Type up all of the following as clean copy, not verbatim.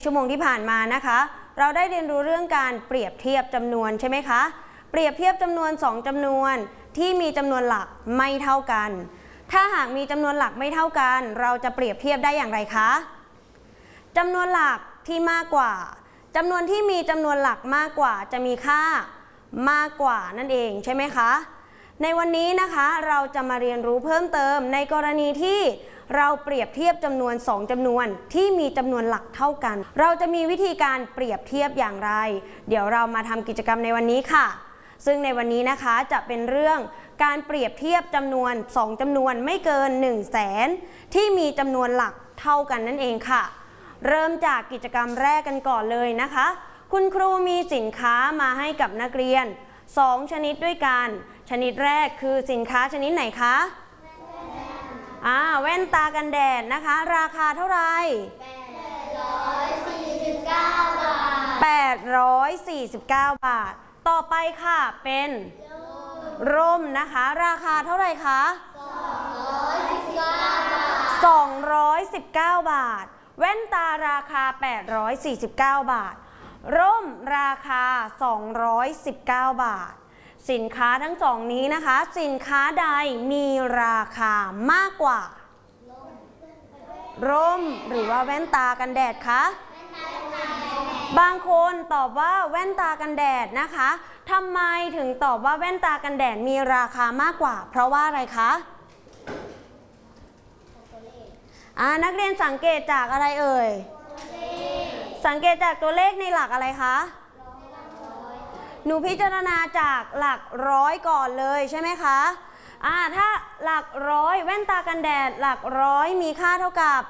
ชั่วโมงที่ผ่านมานะคะเราได้เรียนรู้เรื่องการเปรียบเทียบจำนวนใช่ไหมคะเปรียบเทียบจำนวน2จำนวนที่มีจำนวนหลักไม่เท่ากันถ้าหากมีจำนวนหลักไม่เท่ากันเราจะเปรียบเทียบได้อย่างไรคะจำนวนหลักที่มากกว่าจำนวนที่มีจำนวนหลักมากกว่าจะมีค่ามากกว่านั่นเองใช่ไหมคะในวันนี้นะคะเราจะมาเรียนรู้เพิ่มเติมในกรณีที่เราเปรียบเทียบจำนวน2จำนวนที่มีจำนวนหลักเท่ากันเราจะมีวิธีการเปรียบเทียบอย่างไรเดี๋ยวเรามาทำกิจกรรมในวันนี้ค่ะซึ่งในวันนี้นะคะจะเป็นเรื่องการเปรียบเทียบจำนวน2จำนวนไม่เกิน 100,000 ที่มีจำนวนหลักเท่ากันนั่นเองค่ะเริ่มจากกิจกรรมแรกกันก่อนเลยนะคะคุณครูมีสินค้ามาให้กับนักเรียน2ชนิดด้วยกันชนิดแรกคือสินค้าชนิดไหนคะแว่นตากันแดดนะคะราคาเท่าไหร่849 บาทต่อไปค่ะเป็นร่มนะคะราคาเท่าไหร่คะ219 บาทแว่นตาราคา849 บาทร่มราคา219 บาทสินค้าทั้งสองนี้นะคะสินค้าใดมีราคามากกว่าร่มหรือว่าแว่นตากันแดดคะบางคนตอบว่าแว่นตากันแดดนะคะทำไมถึงตอบว่าแว่นตากันแดดมีราคามากกว่าเพราะว่าอะไรคะนักเรียนสังเกตจากอะไรเอ่ยสังเกตจากตัวเลขในหลักอะไรคะหนูพิจารณาจากหลักร้อยก่อนเลยใช่ไหมคะถ้าหลักร้อยแว่นตากันแดดหลักร้อยมีค่าเท่ากับ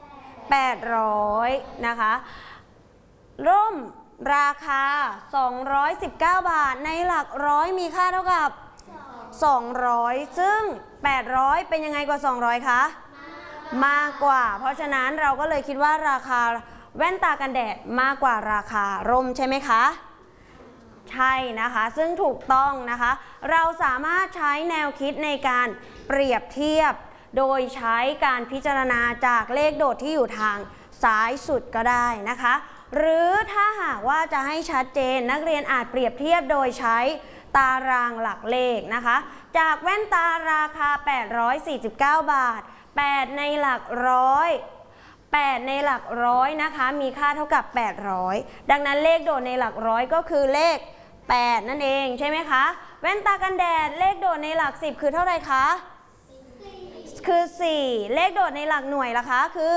800นะคะร่มราคา219 บาทในหลักร้อยมีค่าเท่ากับ200ซึ่ง800เป็นยังไงกว่า200คะมากกว่าเพราะฉะนั้นเราก็เลยคิดว่าราคาแว่นตากันแดดมากกว่าราคาร่มใช่ไหมคะใช่นะคะซึ่งถูกต้องนะคะเราสามารถใช้แนวคิดในการเปรียบเทียบโดยใช้การพิจารณาจากเลขโดดที่อยู่ทางซ้ายสุดก็ได้นะคะหรือถ้าหากว่าจะให้ชัดเจนนักเรียนอาจเปรียบเทียบโดยใช้ตารางหลักเลขนะคะจากแว่นตาราคา849 บาท8ในหลักร้อย8ในหลักร้อยนะคะมีค่าเท่ากับ800ดังนั้นเลขโดดในหลักร้อยก็คือเลข8นั่นเองใช่ไหมคะแว่นตากันแดดเลขโดดในหลัก10คือเท่าไหร่คะคือ4เลขโดดในหลักหน่วยล่ะคะคือ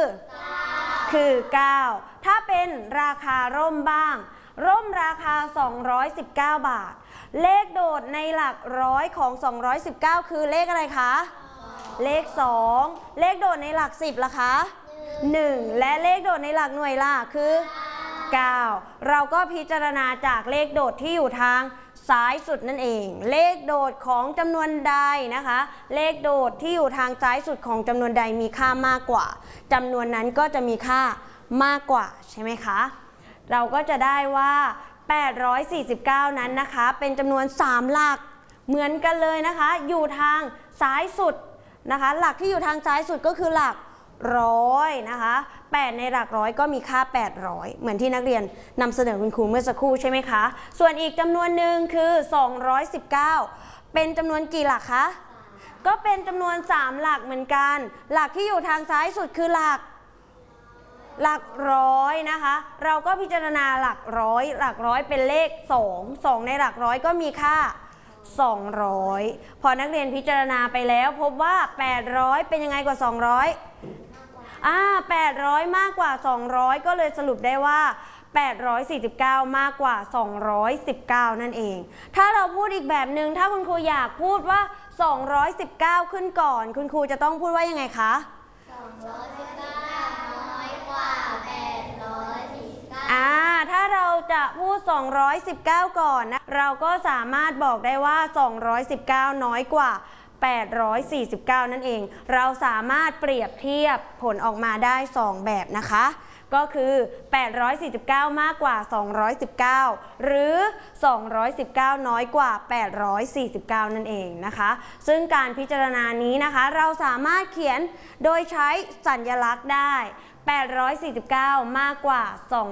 9ถ้าเป็นราคาร่มบ้างร่มราคา219 บาทเลขโดดในหลักร้อยของ219คือเลขอะไรคะเลข2เลขโดดในหลัก10ล่ะคะ1และเลขโดดในหลักหน่วยล่ะคือ9เราก็พิจารณาจากเลขโดดที่อยู่ทางซ้ายสุดนั่นเองเลขโดดของจำนวนใดนะคะเลขโดดที่อยู่ทางซ้ายสุดของจำนวนใดมีค่ามากกว่าจำนวนนั้นก็จะมีค่ามากกว่าใช่ไหมคะเราก็จะได้ว่า849นั้นนะคะเป็นจำนวน3หลักเหมือนกันเลยนะคะอยู่ทางซ้ายสุดนะคะหลักที่อยู่ทางซ้ายสุดก็คือหลักร้อยนะคะ8ในหลักร้อยก็มีค่า800เหมือนที่นักเรียนนำเสนอคุณครูเมื่อสักครู่ใช่ไหมคะส่วนอีกจำนวนหนึ่งคือ219เป็นจำนวนกี่หลักคะก็เป็นจำนวน3หลักเหมือนกันหลักที่อยู่ทางซ้ายสุดคือหลักร้อยนะคะเราก็พิจารณาหลักร้อยเป็นเลข2ในหลักร้อยก็มีค่า200พอนักเรียนพิจารณาไปแล้วพบว่า800เป็นยังไงกว่า800มากกว่า200ก็เลยสรุปได้ว่า849มากกว่า219นั่นเองถ้าเราพูดอีกแบบหนึ่งถ้าคุณครูอยากพูดว่า219ขึ้นก่อนคุณครูจะต้องพูดว่ายังไงคะ219น้อยกว่า849ถ้าเราจะพูด219ก่อนนะเราก็สามารถบอกได้ว่า219น้อยกว่า849นั่นเองเราสามารถเปรียบเทียบผลออกมาได้2แบบนะคะก็คือ849มากกว่า219หรือ219น้อยกว่า849นั่นเองนะคะซึ่งการพิจารณานี้นะคะเราสามารถเขียนโดยใช้สัญลักษณ์ได้ 849 มากกว่า2